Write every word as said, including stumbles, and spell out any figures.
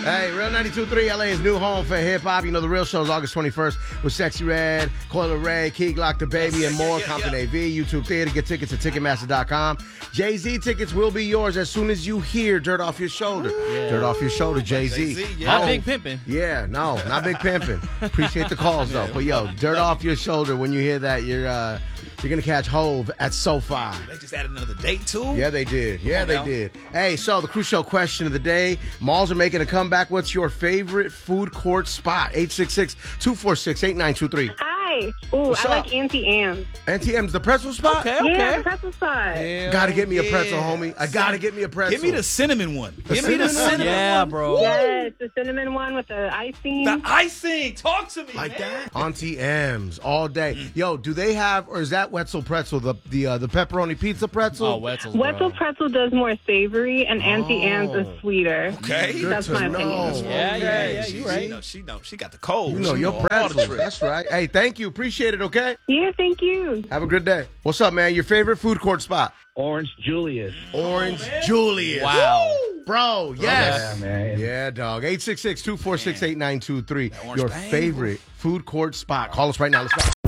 Hey, Real ninety-two point three, L A's new home for hip-hop. You know, the real show is August twenty-first with Sexy Red, Coil Ray, Key Glock, The Baby, and more. Yeah, yeah, Compton yeah. A V, YouTube Theater. Get tickets at Ticketmaster dot com. Jay-Z tickets will be yours as soon as you hear Dirt Off Your Shoulder. Dirt Off Your Shoulder, Jay-Z. Jay-Z, yeah. Not Oh, big pimping. Yeah, no, not big pimping. Appreciate the calls, though. But, yo, Dirt Off Your Shoulder, when you hear that, you're uh, you're going to catch Hove at SoFi. They just added another date, too? Yeah, they did. Yeah, on they now. did. Hey, so the Crucial question of the day. Malls are making a comeback. What's your favorite food court spot? eight six six, two four six, eight nine two three. Hi. Ooh, What's I up? like Auntie Anne's. N T M's the pretzel spot? Okay, Yeah, okay. the pretzel spot. Gotta get me a pretzel, Yeah. homie. I gotta get me a pretzel. Give me the cinnamon one. Give me the cinnamon one? cinnamon Yeah, one. bro. Yes, the cinnamon one with the icing. The icing. Talk to me, Like man. that? Auntie M's all day. Yo, do they have, or is that Wetzel pretzel, the the uh, the pepperoni pizza pretzel? Oh, Wetzel's, bro. Wetzel pretzel does more savory, and Auntie Anne's is sweeter. Okay. Good That's to my know. opinion. Yeah, yeah, yeah, She, you she right. know, she know. She got the cold. You know, She your all the pretzel. tricks. That's right. Hey, thank you. Appreciate it, okay? Yeah, thank you. Have a good day. What's up, man? Your favorite food court spot? Orange Julius. Orange Julius. Wow. Bro, yes. Yeah, man. Yeah, dog. eight six six, two four six, eight nine two three. orange Your bang. favorite food court spot. Call us right now. Let's go.